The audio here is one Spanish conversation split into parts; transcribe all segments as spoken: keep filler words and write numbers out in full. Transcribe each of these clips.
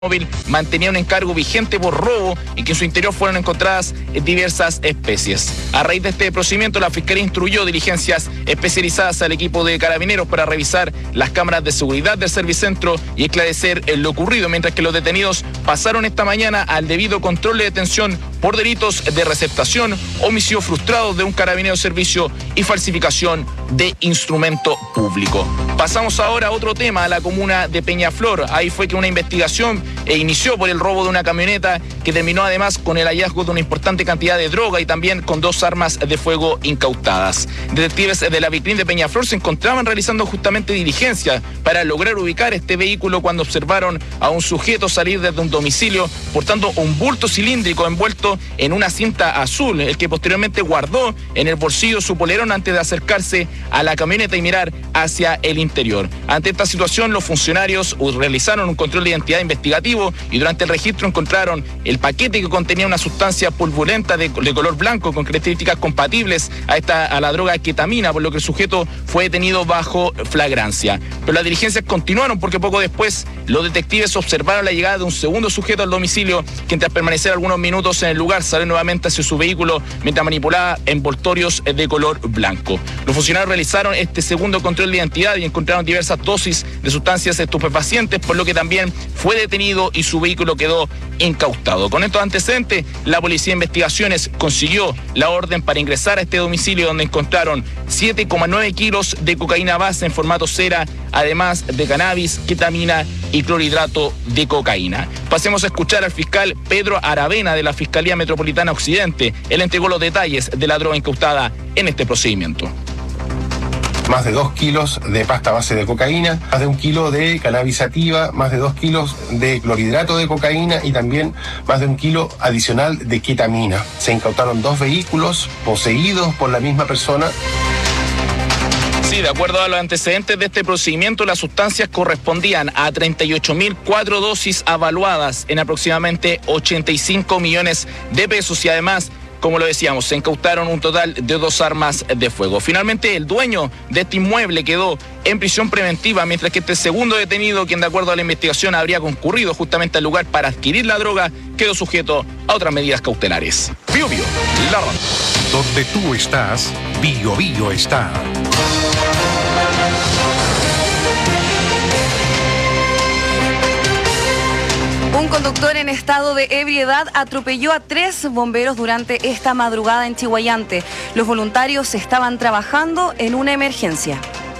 móvil mantenía un encargo vigente por robo y que en su interior fueron encontradas diversas especies. A raíz de este procedimiento, la Fiscalía instruyó diligencias especializadas al equipo de carabineros para revisar las cámaras de seguridad del Servicentro y esclarecer lo ocurrido, mientras que los detenidos pasaron esta mañana al debido control de detención por delitos de receptación, homicidio frustrado de un carabinero de servicio y falsificación de instrumento público. Pasamos ahora a otro tema, a la comuna de Peñaflor. Ahí fue que una investigación e inició por el robo de una camioneta que terminó además con el hallazgo de una importante cantidad de droga y también con dos armas de fuego incautadas. Detectives de la Vicrim de Peñaflor se encontraban realizando justamente diligencias para lograr ubicar este vehículo cuando observaron a un sujeto salir desde un domicilio portando un bulto cilíndrico envuelto en una cinta azul, el que posteriormente guardó en el bolsillo su polerón antes de acercarse a la camioneta y mirar hacia el interior. Ante esta situación, los funcionarios realizaron un control de identidad investigativo y durante el registro encontraron el paquete que contenía una sustancia pulverulenta de, de color blanco con características compatibles a esta a la droga ketamina, por lo que el sujeto fue detenido bajo flagrancia. Pero las diligencias continuaron porque poco después los detectives observaron la llegada de un segundo sujeto al domicilio que, tras permanecer algunos minutos en el lugar, salió nuevamente hacia su vehículo mientras manipulaba envoltorios de color blanco. Los funcionarios realizaron este segundo control de identidad y encontraron diversas dosis de sustancias estupefacientes, por lo que también fue detenido y su vehículo quedó incautado. Con estos antecedentes, la Policía de Investigaciones consiguió la orden para ingresar a este domicilio, donde encontraron siete coma nueve kilos de cocaína base en formato cera, además de cannabis, ketamina y clorhidrato de cocaína. Pasemos a escuchar al fiscal Pedro Aravena de la Fiscalía Metropolitana Occidente. Él entregó los detalles de la droga incautada en este procedimiento. Más de dos kilos de pasta base de cocaína, más de un kilo de cannabis sativa, más de dos kilos de clorhidrato de cocaína y también más de un kilo adicional de ketamina. Se incautaron dos vehículos poseídos por la misma persona. Sí, de acuerdo a los antecedentes de este procedimiento, las sustancias correspondían a treinta y ocho mil cuatro dosis avaluadas en aproximadamente ochenta y cinco millones de pesos y además, como lo decíamos, se incautaron un total de dos armas de fuego. Finalmente, el dueño de este inmueble quedó en prisión preventiva, mientras que este segundo detenido, quien de acuerdo a la investigación habría concurrido justamente al lugar para adquirir la droga, quedó sujeto a otras medidas cautelares. Bio Bio, la radio. Donde tú estás, Bio Bio está. Un conductor en estado de ebriedad atropelló a tres bomberos durante esta madrugada en Chiguayante. Los voluntarios estaban trabajando en una emergencia.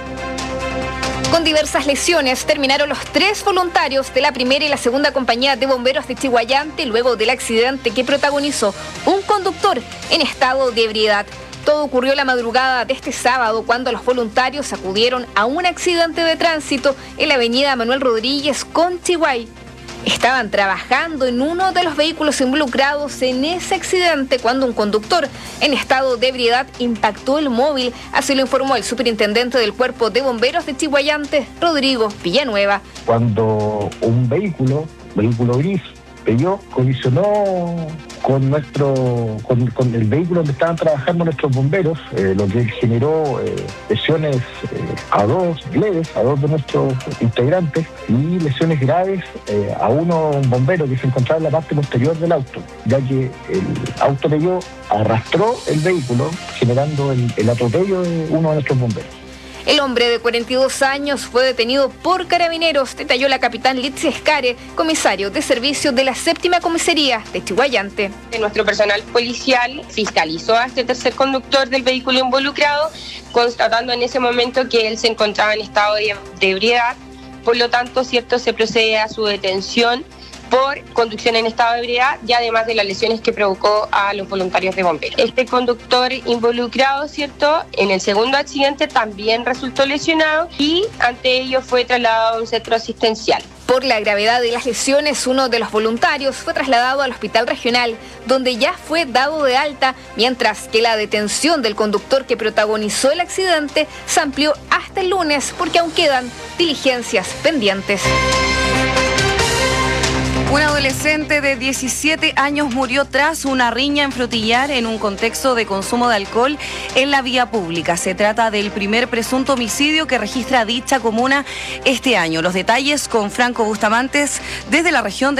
Con diversas lesiones terminaron los tres voluntarios de la primera y la segunda compañía de bomberos de Chiguayante luego del accidente que protagonizó un conductor en estado de ebriedad. Todo ocurrió la madrugada de este sábado cuando los voluntarios acudieron a un accidente de tránsito en la avenida Manuel Rodríguez con Chiguay. Estaban trabajando en uno de los vehículos involucrados en ese accidente cuando un conductor en estado de ebriedad impactó el móvil, así lo informó el superintendente del Cuerpo de Bomberos de Chiguayante, Rodrigo Villanueva. Cuando un vehículo, vehículo gris, Peugeot, colisionó con nuestro con, con el vehículo donde estaban trabajando nuestros bomberos, eh, lo que generó eh, lesiones eh, a dos leves, a dos de nuestros integrantes y lesiones graves eh, a uno, un bombero que se encontraba en la parte posterior del auto, ya que el auto Peugeot arrastró el vehículo generando el, el atropello de uno de nuestros bomberos. El hombre de cuarenta y dos años fue detenido por carabineros, detalló la capitán Litsi Escare, comisario de servicio de la séptima comisaría de Chiguayante. Nuestro personal policial fiscalizó a este tercer conductor del vehículo involucrado, constatando en ese momento que él se encontraba en estado de, de ebriedad, por lo tanto, cierto, se procede a su detención por conducción en estado de ebriedad y además de las lesiones que provocó a los voluntarios de bomberos. Este conductor involucrado, ¿cierto?, en el segundo accidente también resultó lesionado y ante ello fue trasladado a un centro asistencial. Por la gravedad de las lesiones, uno de los voluntarios fue trasladado al hospital regional, donde ya fue dado de alta, mientras que la detención del conductor que protagonizó el accidente se amplió hasta el lunes porque aún quedan diligencias pendientes. Un adolescente de diecisiete años murió tras una riña en Frutillar en un contexto de consumo de alcohol en la vía pública. Se trata del primer presunto homicidio que registra dicha comuna este año. Los detalles con Franco Bustamantes desde la región de